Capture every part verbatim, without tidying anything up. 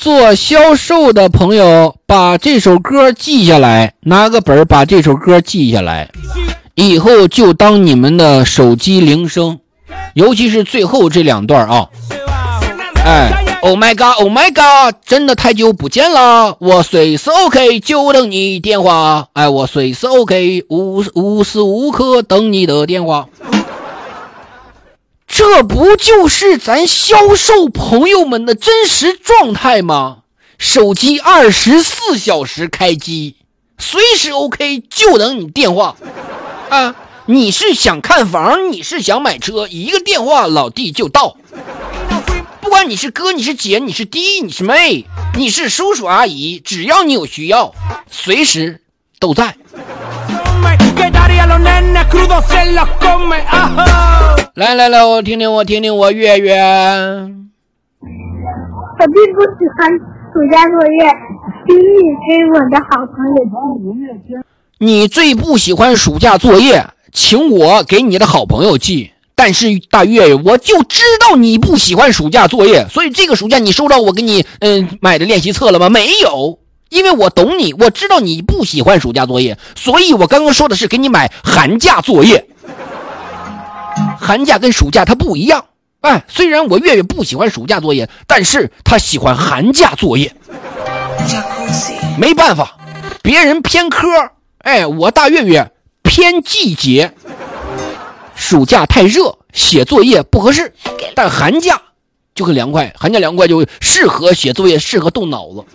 做销售的朋友把这首歌记下来，拿个本把这首歌记下来，以后就当你们的手机铃声，尤其是最后这两段啊。哎 Oh my god Oh my god 真的太久不见了，我随时 OK 就等你电话，哎，我随时 OK 无无时无刻等你的电话。这不就是咱销售朋友们的真实状态吗？手机二十四小时开机，随时 OK 就等你电话啊！你是想看房，你是想买车，一个电话老弟就到。不管你是哥，你是姐，你是弟，你是妹，你是叔叔阿姨，只要你有需要，随时都在。来来来，我听听我听听我月月。 我并不喜欢暑假作业，请你给我的好朋友寄。 你最不喜欢暑假作业，请我给你的好朋友寄。但是大月月，我就知道你不喜欢暑假作业，所以这个暑假你收到我给你嗯买的练习册了吗？没有，因为我懂你，我知道你不喜欢暑假作业，所以我刚刚说的是给你买寒假作业。寒假跟暑假它不一样，哎，虽然我月月不喜欢暑假作业，但是他喜欢寒假作业。没办法，别人偏科，哎，我大月月偏季节。暑假太热，写作业不合适，但寒假就很凉快，寒假凉快就适合写作业，适合动脑子。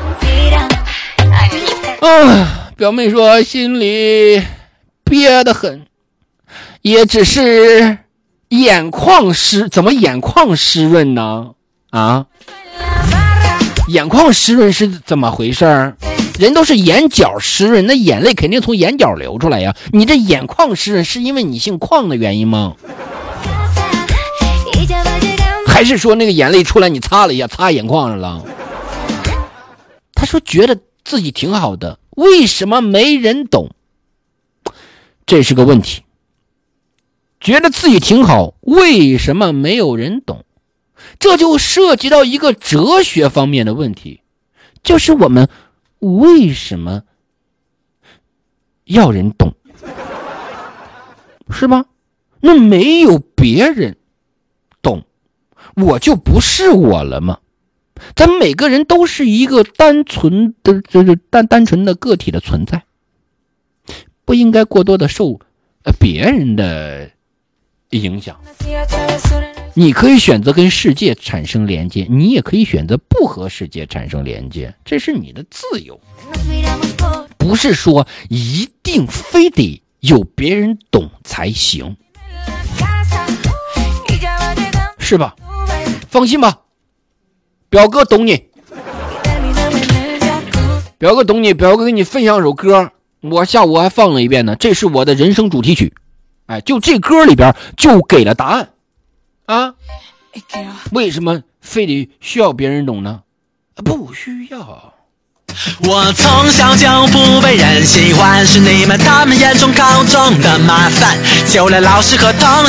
啊，表妹说心里憋得很，也只是眼眶湿，怎么眼眶湿润呢？啊，眼眶湿润是怎么回事？人都是眼角湿润，那眼泪肯定从眼角流出来呀。你这眼眶湿润是因为你姓邝的原因吗？还是说那个眼泪出来你擦了一下，擦眼眶上了？他说觉得自己挺好的，为什么没人懂？这是个问题。觉得自己挺好，为什么没有人懂？这就涉及到一个哲学方面的问题，就是我们为什么要人懂？是吗？那没有别人懂，我就不是我了吗？咱每个人都是一个单纯的这个单单纯的个体的存在，不应该过多的受呃别人的影响。你可以选择跟世界产生连接，你也可以选择不和世界产生连接，这是你的自由。不是说一定非得有别人懂才行，是吧？放心吧，表哥懂你，表哥懂你，表哥给你分享首歌，我下午还放了一遍呢，这是我的人生主题曲。哎，就这歌里边就给了答案啊！为什么非得需要别人懂呢？不需要。 我从小就不被人喜欢，是你们他们眼中高中的麻烦，就连老师和同